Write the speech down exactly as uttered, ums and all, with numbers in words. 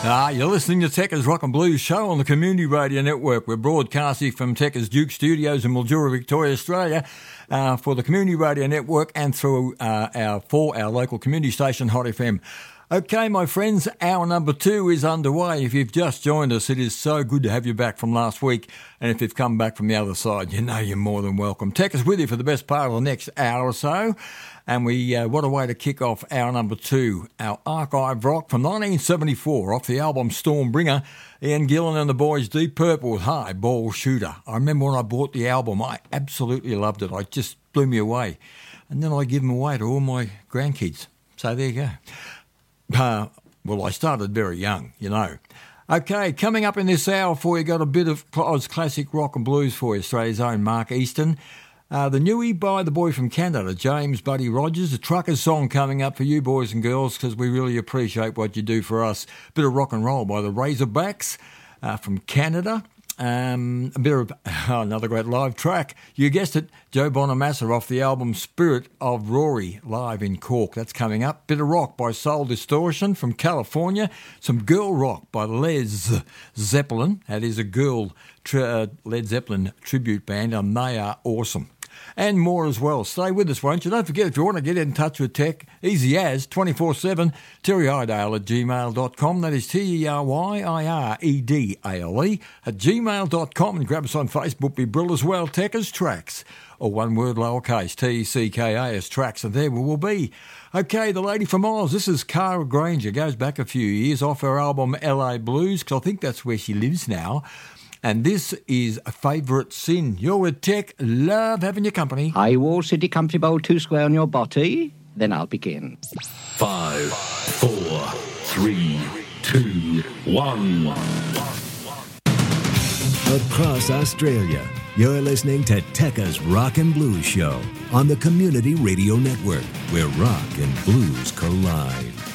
Ah, you're listening to Tekka's Rock and Blues show on the Community Radio Network. We're broadcasting from Tekka's Duke Studios in Mildura, Victoria, Australia, uh, for the Community Radio Network and through uh, our for our local community station, Hot F M. Okay, my friends, hour number two is underway. If you've just joined us, it is so good to have you back from last week. And if you've come back from the other side, you know you're more than welcome. Tekka's with you for the best part of the next hour or so. And we, uh, what a way to kick off hour number two, our archive rock from nineteen seventy-four off the album Stormbringer, Ian Gillan and the Boys, Deep Purple with High Ball Shooter. I remember when I bought the album, I absolutely loved it. It just blew me away. And then I give them away to all my grandkids. So there you go. Uh, well, I started very young, you know. Okay, coming up in this hour for you, got a bit of Oz classic rock and blues for you, Australia's own Mark Easton. Uh, the Newie by the boy from Canada, James Buddy Rogers, a trucker's song coming up for you boys and girls because we really appreciate what you do for us. Bit of rock and roll by the Razorbacks uh, from Canada. Um, a bit of oh, another great live track. You guessed it, Joe Bonamassa off the album Spirit of Rory, live in Cork. That's coming up. Bit of rock by Soul Distortion from California. Some girl rock by Les Zeppelin. That is a girl tri- uh, Led Zeppelin tribute band, and they are awesome. And more as well. Stay with us, won't you? Don't forget, if you want to get in touch with Tech, easy as twenty-four seven, terry idale at gmail dot com. That is T E R Y I R E D A L E at gmail dot com. And grab us on Facebook, be brilliant as well, Tekka's Tracks, or one word lowercase, T E C K A S Tracks, and there we will be. Okay, the lady from Oz, this is Cara Granger, goes back a few years, off her album L A Blues, because I think that's where she lives now. And this is a favourite sin. You're with Tech. Love having your company. High wall, city, country bowl, two square on your body. Then I'll begin. Five, four, three, two, one. Across Australia, you're listening to Tekka's Rock and Blues Show on the Community Radio Network, where rock and blues collide.